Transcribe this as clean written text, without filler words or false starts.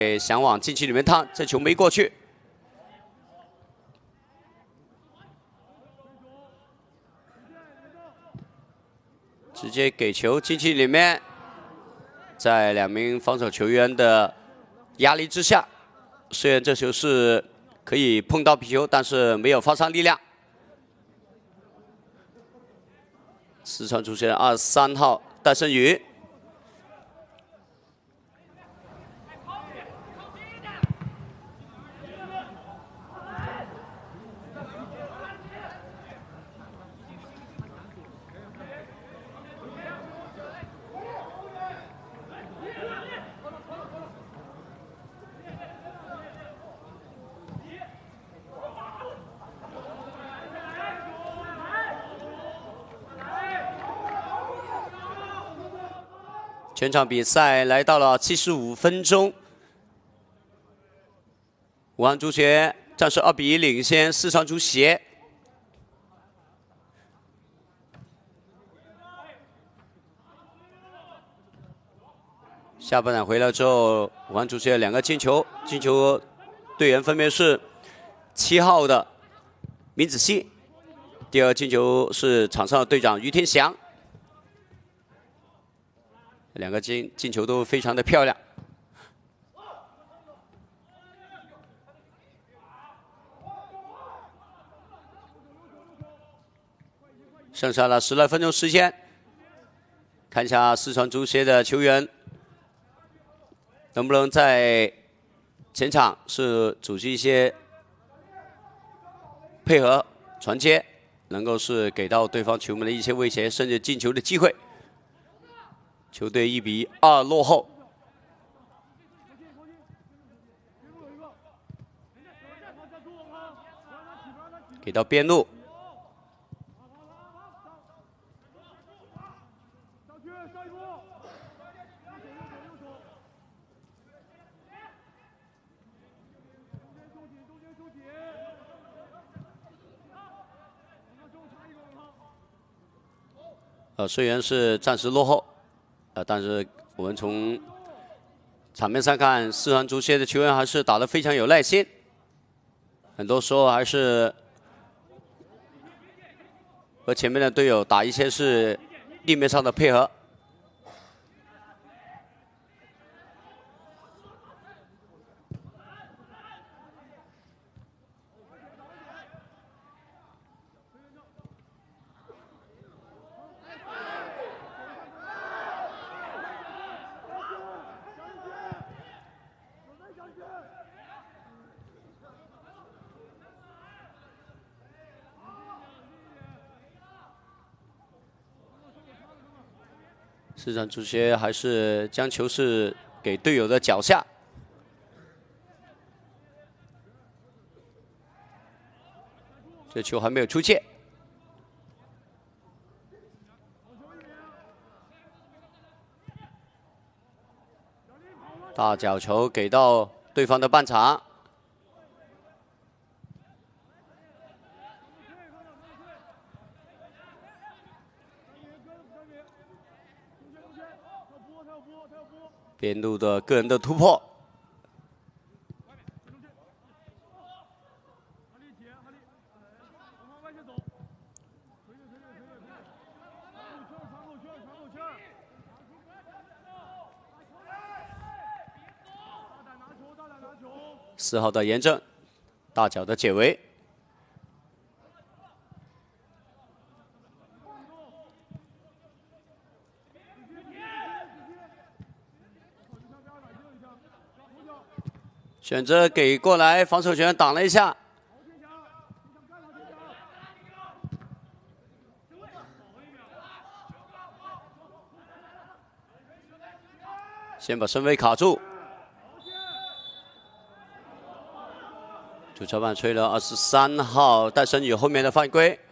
想往禁区里面趟，这球没过去。直接给球禁区里面，在2名防守球员的压力之下，虽然这球是可以碰到皮球，但是没有发伤力量。四川足协23号戴胜宇。 全场比赛来到了75分钟，武汉足协暂时2比1领先四川足协。下半场回来之后，武汉足协2个进球，进球队员分别是7号的闵子熙，第2个进球是场上的队长于天祥。 2个进球都非常的漂亮。剩下了10来分钟时间，看一下四川足协的球员能不能在前场是组织一些配合传接，能够是给到对方球门的一些威胁，甚至进球的机会。 球队1比2落后，给到边路，虽然是暂时落后。 但是我们从场面上看，四川足协的球员还是打得非常有耐心，很多时候还是和前面的队友打一些是地面上的配合。四川足协还是将球是给队友的脚下，这球还没有出界。大角球给到对方的半场。 边路的个人的突破，4号的严正，大脚的解围。 选择给过来，防守球员挡了一下，先把身位卡住。主裁判吹了23号戴胜宇后面的犯规。